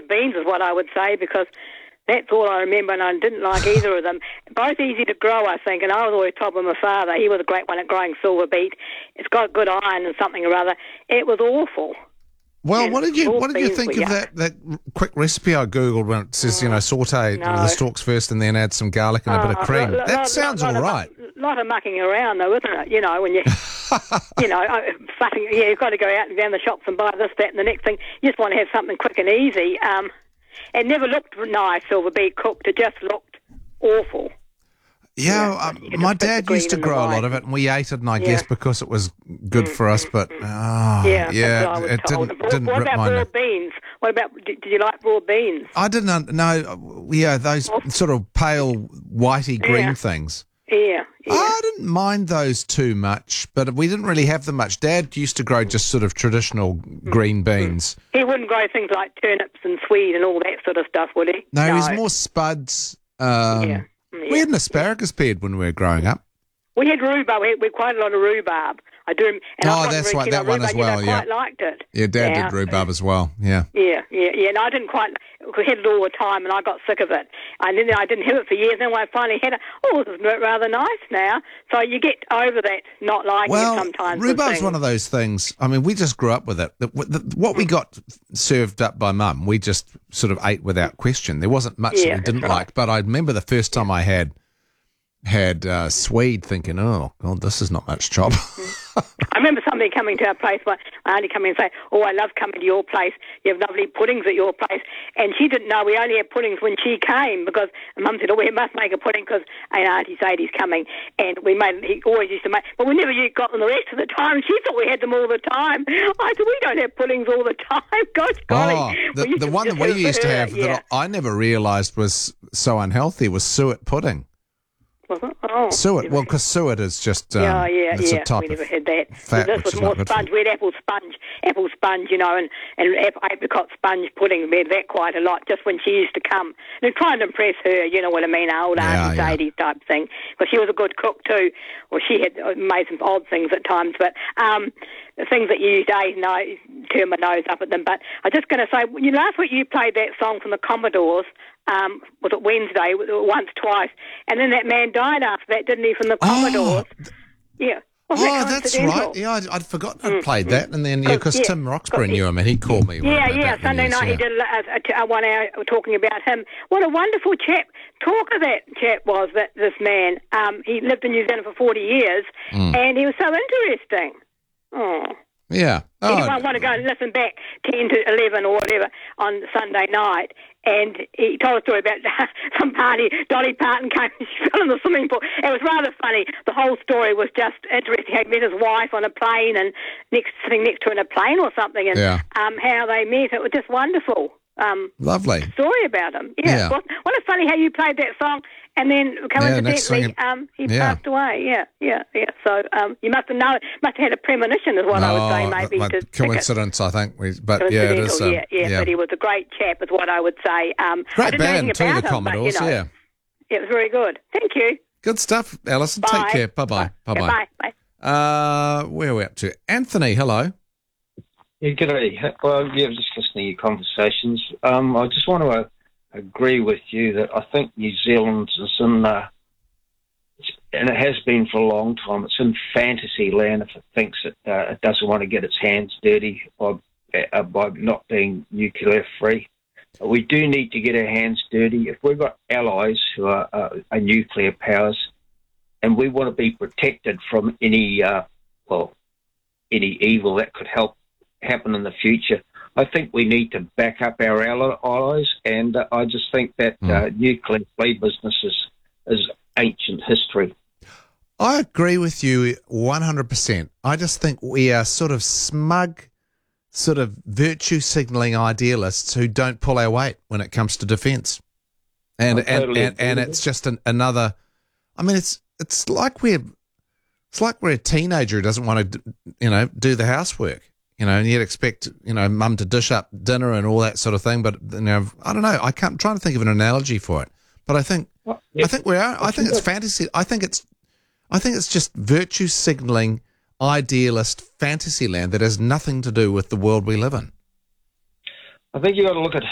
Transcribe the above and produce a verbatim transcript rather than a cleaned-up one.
broad beans is what I would say, because that's all I remember, and I didn't like either of them. Both easy to grow, I think, and I was always told by my father, he was a great one at growing silver beet. It's got good iron and something or other. It was awful. Well, And what did you broad what did you beans think were of yuck. that, that quick recipe I googled when it says, you know, saute No. the stalks first and then add some garlic and a bit of Oh, cream? lot- that lot- sounds lot all of- right. lot of mucking around, though, isn't it? You know, when you, you know, uh, fussing, yeah, you've got to go out and down the shops and buy this, that, and the next thing. You just want to have something quick and easy. Um, it never looked nice, silver beet cooked. It just looked awful. Yeah, Yeah, um, you could my just put the dad green used to and the grow a white. lot of it, and we ate it, and I Yeah. guess because it was good for us, but oh, Yeah, yeah, that's what I was it told. didn't What, didn't what rip about my raw neck. beans? What about, did, did you like raw beans? I didn't know. Yeah, those sort of pale, whitey green Yeah. things. Yeah, yeah. I didn't mind those too much, but we didn't really have them much. Dad used to grow just sort of traditional green beans. He wouldn't grow things like turnips and swede and all that sort of stuff, would he? No, he was more spuds. Um, Yeah. We had an asparagus bed when we were growing up. We had rhubarb. We had, we had quite a lot of rhubarb. I do. And Oh, I wasn't that's very right, keen that on one as rhubarb, well, You know, I yeah. quite liked it. Yeah, Dad yeah. did rhubarb as well, yeah. Yeah, yeah, yeah. And I didn't quite. We had it all the time, and I got sick of it. And then I didn't have it for years. And then when I finally had it, oh, this is rather nice now. So you get over that not liking Well, it sometimes. with rhubarb's things. one of those things. I mean, we just grew up with it. The- the- What we got served up by Mum, we just sort of ate without question. There wasn't much Yeah, that we didn't that's right. like. But I remember the first time I had had uh, swede, thinking, "Oh God, this is not much chop." I remember somebody coming to our place, my my auntie coming and say, "Oh, I love coming to your place. You have lovely puddings at your place." And she didn't know we only had puddings when she came, because Mum said, "Oh, we must make a pudding because Auntie Sadie's coming." And we made. He always used to make, but we never got them the rest of the time. She thought we had them all the time. I said, "We don't have puddings all the time." Gosh, golly. Oh, We the, used the to one that just we have used to her, have yeah. that I I never realised was so unhealthy was suet pudding. Was it? Oh, Suet, never well, had- because suet is just um, yeah, yeah, it's yeah. a type we never of had that. fat, this which was is more not good for sponge. We had apple sponge, apple sponge, you know, and and ap- apricot sponge pudding. We had that quite a lot just when she used to come. And trying to impress her, you know what I mean, old Yeah, Auntie yeah. Sadie type thing. Because she was a good cook too. Well, she had uh, made some odd things at times, but um, the things that you used to eat, and I turn my nose up at them. But I'm just going to say, you know, last week you played that song from the Commodores. Um, was it Wednesday? Once, twice, and then that man died after that, didn't he? From the Commodores. Yeah. Wasn't Oh, that that's coincidental? right. Yeah, I'd, I'd forgotten I'd played that, and then yeah, because yeah. Tim Roxburgh knew him, and he called me. Yeah, about yeah. the Sunday news, night yeah. he did a, a, a one hour talking about him. What a wonderful chap. Talk of that chap was that this man. Um, he lived in New Zealand for forty years, Mm. and he was so interesting. Oh. Yeah. You Oh, might want to go and listen back ten to eleven or whatever on Sunday night. And he told a story about some party. Dolly Parton came and she fell in the swimming pool. It was rather funny. The whole story was just interesting. He met his wife on a plane and next sitting next to her in a plane or something, and Yeah. um, how they met. It was just wonderful. Um, lovely. story about him. Yeah. Yeah. Well, what a funny how you played that song and then next thing coincidentally it- um, he yeah. passed away. Yeah, yeah, yeah. So um, you must have known, must have had a premonition, is what I would say, No, maybe. like to pick it. coincidence, I think. We, but yeah, it is. Coincidental, Um, yeah, yeah, yeah. But he was a great chap, is what I would say. Um, I Great didn't know anything band too, about the him, but, Commodores. you know, Yeah. it was very good. Thank you. Good stuff, Alison. Bye. Take care. Bye bye. Bye Yeah, bye. bye. Bye. Uh, where are we up to? Anthony, hello. Yeah, g'day. Well, yeah, just listening to your conversations. Um, I just want to uh, agree with you that I think New Zealand is in, uh, and it has been for a long time, it's in fantasy land if it thinks it, uh, it doesn't want to get its hands dirty by, uh, by not being nuclear free. We do need to get our hands dirty. If we've got allies who are, uh, are nuclear powers and we want to be protected from any, uh, well, any evil that could help happen in the future, I think we need to back up our allies, and uh, I just think that uh, nuclear-free business is, is ancient history. I agree with you one hundred percent. I just think we are sort of smug, sort of virtue signalling idealists who don't pull our weight when it comes to defence. And, I and, totally and, agree and with it's just an, another, I mean, it's, it's like we're, it's like we're a teenager who doesn't want to, you know, do the housework. You know, and you'd expect, you know, mum to dish up dinner and all that sort of thing. But, you know, I don't know. I can't, I'm trying to think of an analogy for it. But I think, Well, I yeah. think we are, I think it's fantasy. I think it's, I think it's just virtue signaling idealist fantasy land that has nothing to do with the world we live in. I think you've got to look at